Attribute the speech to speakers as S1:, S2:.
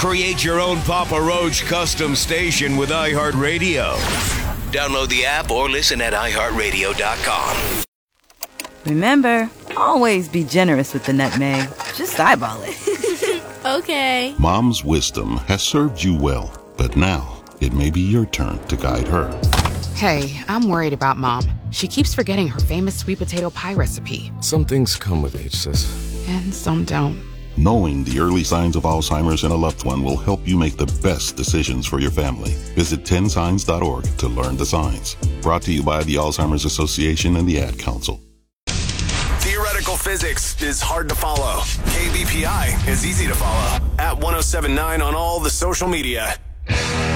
S1: Create your own Papa Roach custom station with iHeartRadio. Download the app or listen at iHeartRadio.com.
S2: Remember, always be generous with the nutmeg. Just eyeball it.
S3: Okay.
S4: Mom's wisdom has served you well, but now it may be your turn to guide her.
S5: Hey, I'm worried about Mom. She keeps forgetting her famous sweet potato pie recipe.
S6: Some things come with age, sis.
S5: And some don't.
S4: Knowing the early signs of Alzheimer's in a loved one will help you make the best decisions for your family. Visit 10signs.org to learn the signs. Brought to you by the Alzheimer's Association and the Ad Council.
S7: Theoretical physics is hard to follow. KBPI is easy to follow. At 1079 on all the social media.